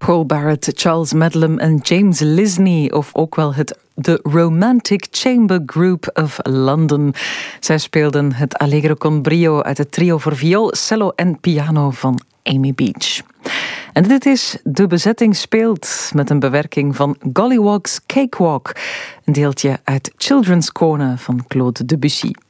Paul Barrett, Charles Medlem en James Lisney, of ook wel de Romantic Chamber Group of London. Zij speelden het Allegro con brio uit het trio voor viool, cello en piano van Amy Beach. En dit is De Bezetting Speelt, met een bewerking van Golliwogg's Cakewalk, een deeltje uit Children's Corner van Claude Debussy.